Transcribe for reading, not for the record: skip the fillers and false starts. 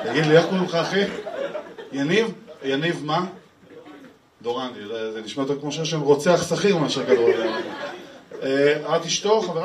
תגיד לי, איך קוראים לך אחי? יניב? יניב מה? דורנדי, זה נשמע יותר כמו שם רוצח שכיר מאשר כדורגלן. את אשתו, חברה?